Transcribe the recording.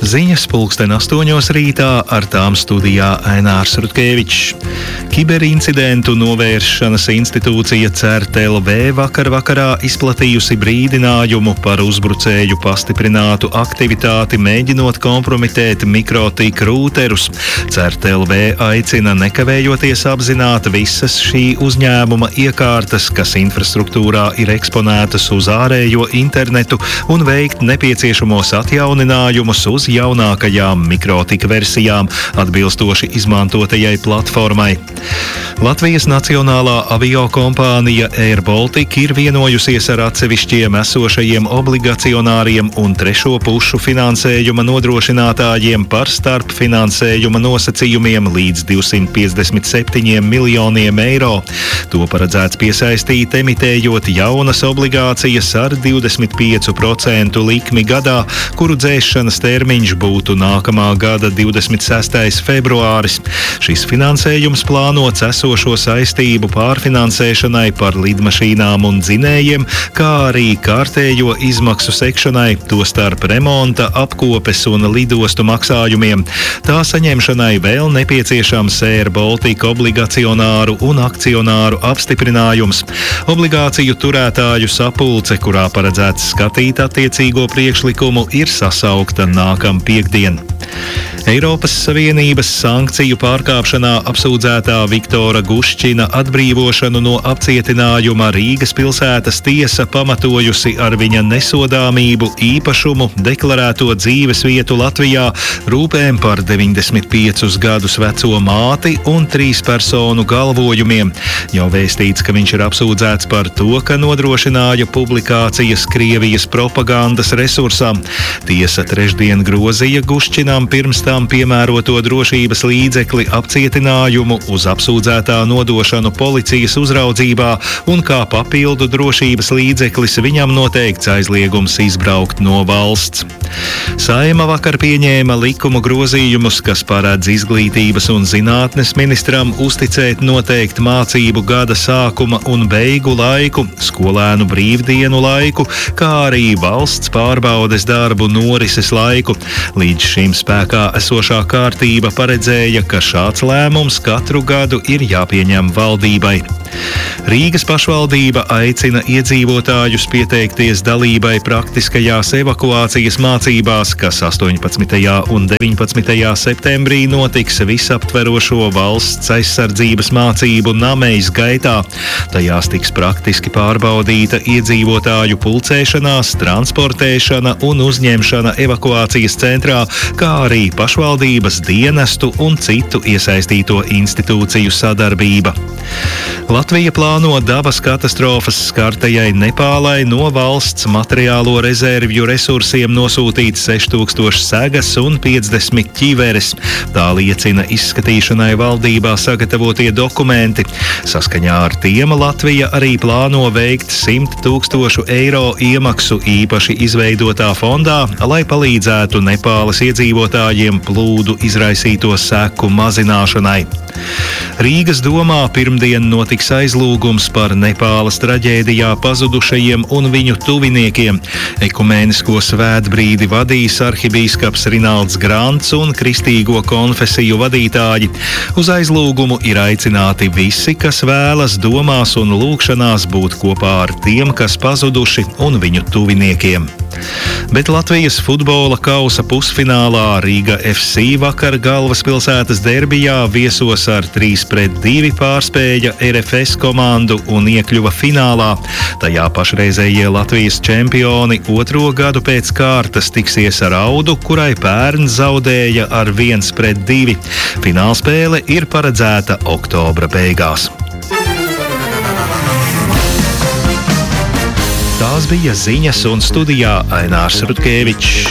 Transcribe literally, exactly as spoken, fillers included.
Ziņas pulksten astoņos rītā, ar tām studijā Ainārs Rutkevičs. Kiberincidentu novēršanas institūcija CERT.lv vakar vakarā izplatījusi brīdinājumu par uzbrucēju pastiprinātu aktivitāti, mēģinot kompromitēt mikrotik rūterus. CERT.lv aicina nekavējoties apzināt visas šī uzņēmuma iekārtas, kas infrastruktūrā ir eksponētas uz ārējo internetu, un veikt nepieciešamos atjauninājumus uz jaunākajām mikrotika versijām, atbilstoši izmantotajai platformai. Latvijas Nacionālā aviokompānija Air Baltica ir vienojusies ar atsevišķiem esošajiem obligacionāriem un trešo pušu finansējuma nodrošinātājiem par starpfinansējuma nosacījumiem līdz divsimt piecdesmit septiņiem miljoniem eiro. To paredzēts piesaistīt, emitējot jaunas obligācijas ar divdesmit piecu procentu likmi gadā, kuru dzēšanas termiņš būtu nākamā gada divdesmit sestais februāris. Šis finansējums plānots esošo saistību pārfinansēšanai par lidmašīnām un dzinējiem, kā arī kārtējo izmaksu sekšanai, tostarp remonta, apkopes un lidostu maksājumiem. Tā saņemšanai vēl nepieciešams Air Baltica obligacionāru un akcionāru apstiprinājums. Obligāciju turētāju sapulce, kurā paredzēts skatīt attiecīgo priekšlikumu, ir sasaukta nākam piekdien. Eiropas Savienības sankciju pārkāpšanā apsūdzētā Viktora Guščina atbrīvošanu no apcietinājuma Rīgas pilsētas tiesa pamatojusi ar viņa nesodāmību, īpašumu, deklarēto dzīves vietu Latvijā, rūpēm par deviņdesmit piecus gadus veco māti un trīs personu galvojumiem. Jau vēstīts, ka viņš ir apsūdzēts par to, ka nodrošināja publikācijas Krievijas propagandas resursam. Tiesa trešdien grozīja Guščinam pirms tam piemēroto drošības līdzekli apcietinājumu uz apsūdzētā nodošanu policijas uzraudzībā, un kā papildu drošības līdzeklis viņam noteikts aizliegums izbraukt no valsts. Saeima vakar pieņēma likumu grozījumus, kas paredz izglītības un zinātnes ministram uzticēt noteikt mācību gada sākuma un beigu laiku, skolēnu brīvdienu laiku, kā arī valsts pārbaudes darbu norises laiku. Līdz šim spēkā esošā kārtība paredzēja, ka šāds lēmums katru gadu ir jāpieņem valdībai. Rīgas pašvaldība aicina iedzīvotājus pieteikties dalībai praktiskajās evakuācijas mācībās, kas astoņpadsmitajā un deviņpadsmitajā septembrī notiks visaptverošo valsts aizsardzības mācību namejas gaitā. Tajās tiks praktiski pārbaudīta iedzīvotāju pulcēšanās, transportēšana un uzņemšana evakuācijas centrā, kā arī pašvaldības dienestu un citu iesaistīto institūciju sadarbība. Latvija plāno dabas katastrofas skartajai Nepālai no valsts materiālo rezervju resursiem nosūtīt seši tūkstoši segas un piecdesmit ķiveres. Tā liecina izskatīšanai valdībā sagatavotie dokumenti. Saskaņā ar tiem Latvija arī plāno veikt simt tūkstošu eiro iemaksu īpaši izveidotā fondā, lai palīdzētu Nepāles iedzīvotājiem plūdu izraisīto seku mazināšanai. Rīgas domā pirmdien notiks aizlūgums par Nepāles traģēdijā pazudušajiem un viņu tuviniekiem. Ekumēnisko svētbrīdi vadīs arhibīskaps Rinalds Grants un kristīgo konfesiju vadītāji. Uz aizlūgumu ir aicināti visi, kas vēlas domās un lūgšanās būt kopā ar tiem, kas pazuduši un viņu tuviniekiem. Bet Latvijas futbola kausa pusfinālā Riga F C vakar galvaspilsētas derbijā viesos ar trīs pret divi pārspēja R F S komandu un iekļuva finālā. Tajā pašreizējie Latvijas čempioni otro gadu pēc kārtas tiksies ar Audu, kurai pērn zaudēja ar viens pret divi. Finālspēle ir paredzēta oktobra beigās. Tās bija ziņas, un studijā Ainārs Rutkevičs.